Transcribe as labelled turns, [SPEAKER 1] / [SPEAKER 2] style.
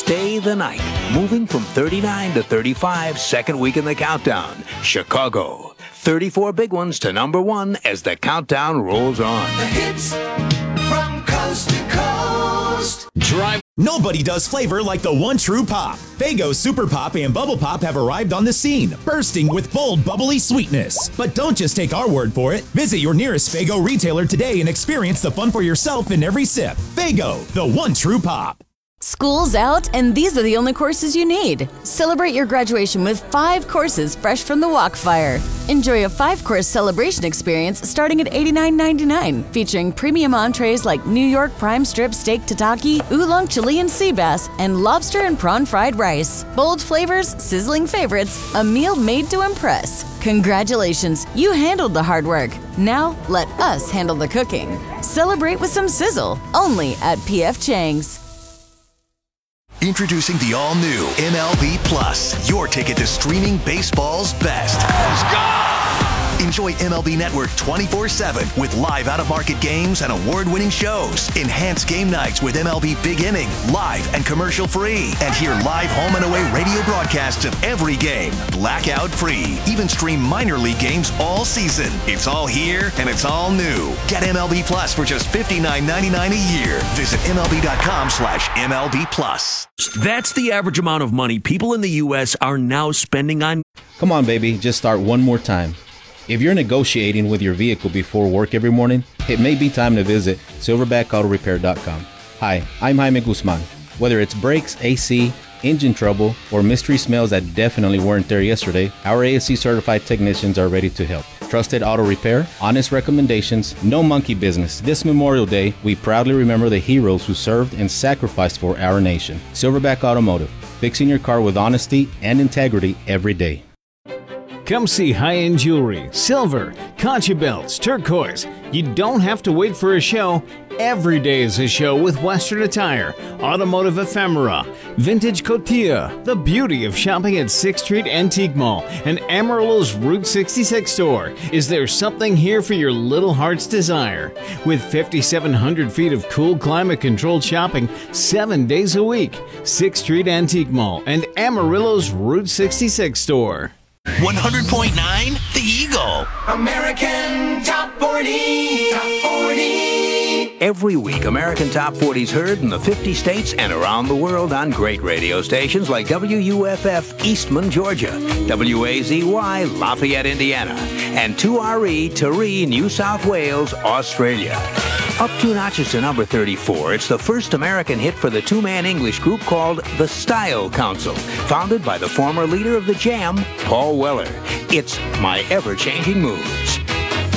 [SPEAKER 1] Stay the night. Moving from 39 to 35, second week in the countdown. Chicago. 34 big ones to number one as the countdown rolls on.
[SPEAKER 2] The hits from coast to coast.
[SPEAKER 3] Drive. Nobody does flavor like the one true pop. Faygo Super Pop and Bubble Pop have arrived on the scene, bursting with bold, bubbly sweetness. But don't just take our word for it. Visit your nearest Faygo retailer today and experience the fun for yourself in every sip. Faygo, the one true pop.
[SPEAKER 4] School's out, and these are the only courses you need. Celebrate your graduation with 5 courses fresh from the Walkfire. Enjoy a 5-course celebration experience starting at $89.99, featuring premium entrees like New York prime strip steak tataki, oolong Chilean sea bass, and lobster and prawn fried rice. Bold flavors, sizzling favorites, a meal made to impress. Congratulations, you handled the hard work. Now, let us handle the cooking. Celebrate with some sizzle, only at P.F. Chang's.
[SPEAKER 5] Introducing the all-new MLB Plus, your ticket to streaming baseball's best. Enjoy MLB Network 24/7 with live out-of-market games and award-winning shows. Enhance game nights with MLB Big Inning, live and commercial-free. And hear live home and away radio broadcasts of every game, blackout-free. Even stream minor league games all season. It's all here and it's all new. Get MLB Plus for just $59.99 a year. Visit MLB.com/MLB Plus.
[SPEAKER 6] That's the average amount of money people in the U.S. are now spending on.
[SPEAKER 7] Come on, baby, just start one more time. If you're negotiating with your vehicle before work every morning, it may be time to visit silverbackautorepair.com. Hi, I'm Jaime Guzman. Whether it's brakes, AC, engine trouble, or mystery smells that definitely weren't there yesterday, our ASC certified technicians are ready to help. Trusted auto repair, honest recommendations, no monkey business. This Memorial Day, we proudly remember the heroes who served and sacrificed for our nation. Silverback Automotive, fixing your car with honesty and integrity every day.
[SPEAKER 8] Come see high-end jewelry, silver, concha belts, turquoise. You don't have to wait for a show. Every day is a show with Western attire, automotive ephemera, vintage cotilla, the beauty of shopping at 6th Street Antique Mall and Amarillo's Route 66 store. Is there something here for your little heart's desire? With 5,700 feet of cool climate-controlled shopping 7 days a week, 6th Street Antique Mall and Amarillo's Route 66 store.
[SPEAKER 5] 100.9 The Eagle.
[SPEAKER 2] American Top 40. Top 40.
[SPEAKER 1] Every week, American Top 40's heard in the 50 states and around the world on great radio stations like WUFF Eastman, Georgia, WAZY Lafayette, Indiana, and 2RE Taree, New South Wales, Australia. Up 2 notches to number 34, it's the first American hit for the two-man English group called The Style Council, founded by the former leader of the Jam, Paul Weller. It's My Ever-Changing Moods.